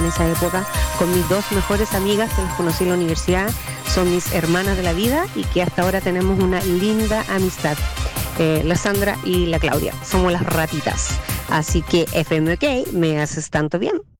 esa época con mis dos mejores amigas que las conocí en la universidad. Son mis hermanas de la vida y que hasta ahora tenemos una linda amistad. La Sandra y la Claudia, somos las ratitas. Así que FM OK, me haces tanto bien.